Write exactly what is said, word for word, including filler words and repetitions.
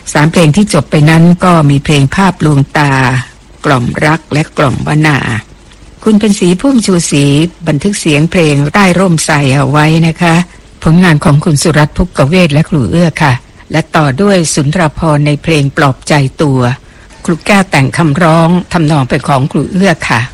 สามเพลงที่จบไปนั้นก็มีเพลงภาพลวงตากล่อมรักและกล่อมวนาคุณเป็นศรีพุ่มชูศรีบันทึกเสียงเพลงใต้ร่มไทรเอาไว้นะคะผลงานของคุณสุรัตน์ ภุกเวทและครูเอื้อค่ะและต่อด้วยสุนทรภรณ์ในเพลงปลอบใจตัวครูแก้วแต่งคำร้องทำนองเป็นของครูเอื้อค่ะ